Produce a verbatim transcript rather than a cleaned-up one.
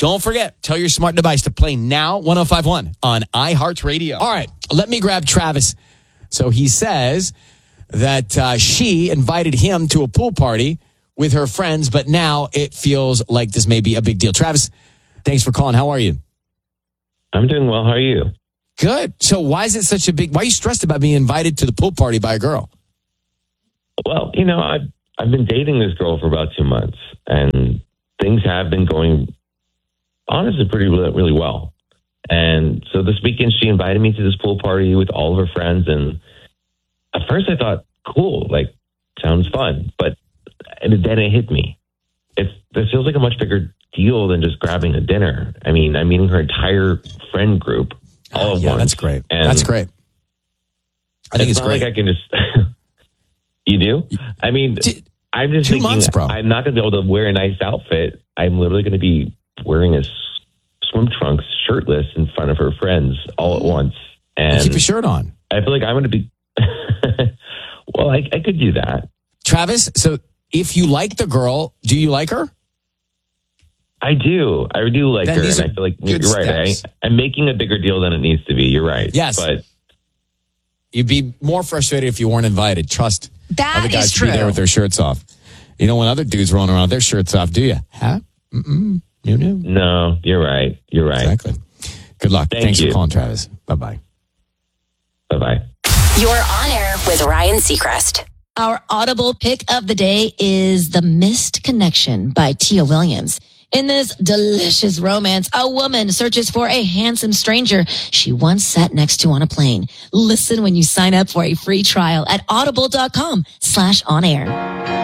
Don't forget, tell your smart device to play Now one oh five point one on iHeartRadio. All right, let me grab Travis. So he says that uh, she invited him to a pool party with her friends, but now it feels like this may be a big deal. Travis, thanks for calling. How are you? I'm doing well. How are you? Good. So why is it such a big, why are you stressed about being invited to the pool party by a girl? Well, you know, I've, I've been dating this girl for about two months, and things have been going, honestly, pretty really well. And so this weekend, she invited me to this pool party with all of her friends. And at first I thought, cool, like, sounds fun. But and then it hit me. It's, this feels like a much bigger deal than just grabbing a dinner. I mean, I'm meeting her entire friend group all at yeah, once. that's great. And that's great. I think it's, it's not great. like I can just... You do? I mean, T- I'm just two thinking months, bro. I'm not going to be able to wear a nice outfit. I'm literally going to be wearing a s- swim trunks, shirtless in front of her friends all at once. And keep your shirt on. I feel like I'm going to be... well, I, I could do that. Travis, so if you like the girl, do you like her? I do. I do like Then her. these And are I feel like good you're right. steps. I, I'm making a bigger deal than it needs to be. You're right. Yes. But You'd be more frustrated if you weren't invited. Trust That other guys is to be there true. with their shirts off. You know when other dudes rolling around with their shirts off, do you? Huh? Mm-mm. No, no. no, you're right. You're right. Exactly. Good luck. Thank Thanks you. for calling, Travis. Bye-bye. Bye-bye. You're on air with Ryan Seacrest. Our audible pick of the day is The Missed Connection by Tia Williams. In this delicious romance, a woman searches for a handsome stranger she once sat next to on a plane. Listen when you sign up for a free trial at audible.com slash on air.